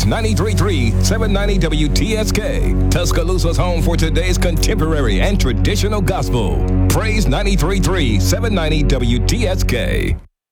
Praise 93.3, 790 WTSK. Tuscaloosa's home for today's contemporary and traditional gospel. Praise 93.3, 790 WTSK.